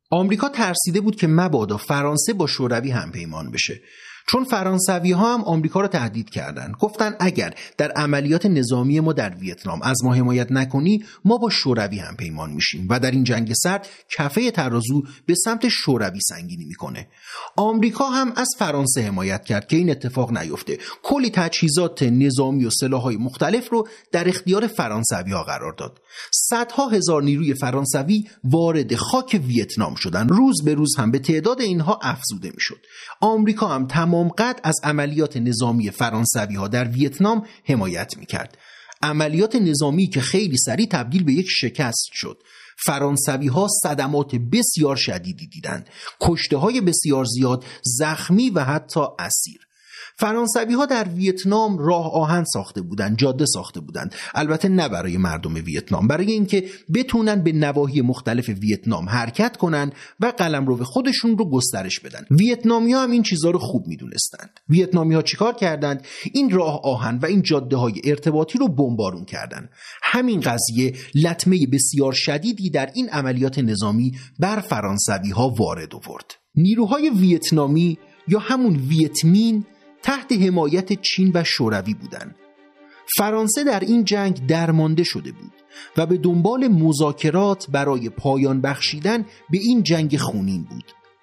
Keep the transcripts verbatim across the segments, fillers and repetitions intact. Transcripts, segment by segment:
آمریکا ترسیده بود که مبادا فرانسه با شوروی همپیمان بشه، چون فرانسوی ها هم آمریکا رو تهدید کردند. گفتن اگر در عملیات نظامی ما در ویتنام از ما حمایت نکنی، ما با شوروی همپیمان میشیم و در این جنگ سرد کفه ترازو به سمت شوروی سنگینی میکنه. آمریکا هم از فرانسه حمایت کرد که این اتفاق نیفته. کلی تجهیزات نظامی و سلاح‌های مختلف رو در اختیار فرانسوی ها قرار داد. صدها هزار نیروی فرانسوی وارد خاک ویتنام شدند. روز به روز هم به تعداد اینها افزوده میشد. آمریکا هم تمام قد از عملیات نظامی فرانسوی ها در ویتنام حمایت میکرد. عملیات نظامی که خیلی سریع تبدیل به یک شکست شد. فرانسوی ها صدمات بسیار شدیدی دیدند، کشته های بسیار زیاد، زخمی و حتی اسیر. فرانسوی ها در ویتنام راه آهن ساخته بودند، جاده ساخته بودند، البته نه برای مردم ویتنام، برای اینکه بتونن به نواحی مختلف ویتنام حرکت کنن و قلمرو خودشون رو گسترش بدن. ویتنامیا هم این چیزا رو خوب میدونستند. ویتنامیا چیکار کردند؟ این راه آهن و این جاده های ارتباطی رو بمبارون کردند. همین قضیه لطمه بسیار شدیدی در این عملیات نظامی بر فرانسوی ها وارد آورد. نیروهای ویتنامی یا همون ویتمین تحت حمایت چین و شوروی بودند. فرانسه در این جنگ درمانده شده بود و به دنبال مذاکرات برای پایان بخشیدن به این جنگ خونین بود.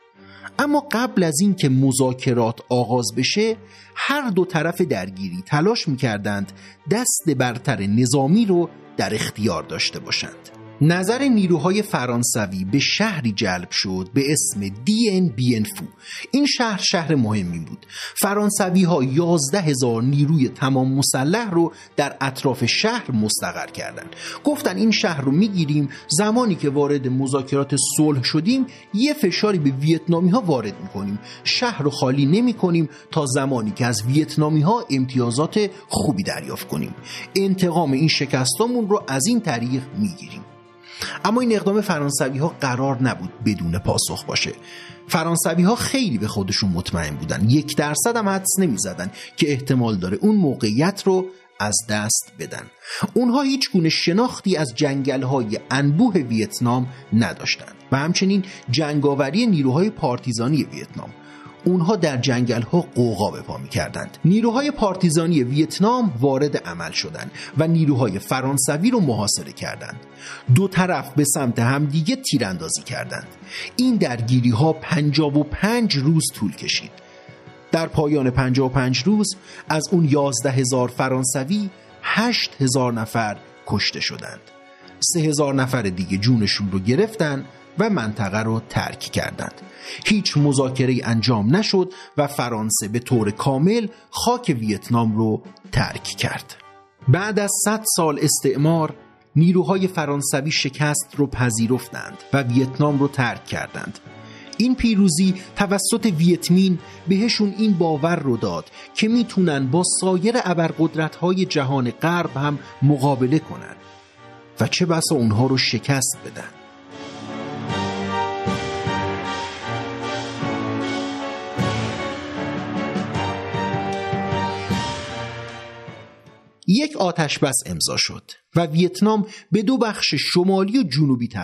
اما قبل از این که مذاکرات آغاز بشه، هر دو طرف درگیری تلاش می‌کردند دست برتر نظامی رو در اختیار داشته باشند. نظر نیروهای فرانسوی به شهری جلب شد به اسم دین بین فو. این شهر شهر مهمی بود. فرانسوی ها یازده هزار نیروی تمام مسلح رو در اطراف شهر مستقر کردند. گفتن این شهر رو میگیریم، زمانی که وارد مذاکرات صلح شدیم یه فشاری به ویتنامی ها وارد میکنیم، شهر رو خالی نمی کنیم تا زمانی که از ویتنامی ها امتیازات خوبی دریافت کنیم. انتقام این شکستامون رو از این طریق میگیریم. اما این اقدام فرانسوی ها قرار نبود بدون پاسخ باشه. فرانسوی ها خیلی به خودشون مطمئن بودن، یک درصد هم حدس نمی زدن که احتمال داره اون موقعیت رو از دست بدن. اونها هیچ گونه شناختی از جنگل های انبوه ویتنام نداشتند و همچنین جنگاوری نیروهای پارتیزانی ویتنام. اونها در جنگل ها قوقا به پا می کردند. نیروهای پارتیزانی ویتنام وارد عمل شدند و نیروهای فرانسوی رو محاصره کردند. دو طرف به سمت همدیگه تیراندازی کردند. این درگیری ها پنجاه و پنج روز طول کشید. در پایان پنجاه و پنج روز از اون یازده هزار فرانسوی هشت هزار نفر کشته شدند. سه هزار نفر دیگه جونشون رو گرفتن و منطقه رو ترک کردند. هیچ مذاکره انجام نشد و فرانسه به طور کامل خاک ویتنام رو ترک کرد. بعد از صد سال استعمار، نیروهای فرانسوی شکست رو پذیرفتند و ویتنام رو ترک کردند. این پیروزی توسط ویتمین بهشون این باور رو داد که میتونن با سایر ابرقدرت‌های جهان غرب هم مقابله کنن و چه بسا اونها رو شکست بدن. یک آتش بس امضا شد و ویتنام به دو بخش شمالی و جنوبی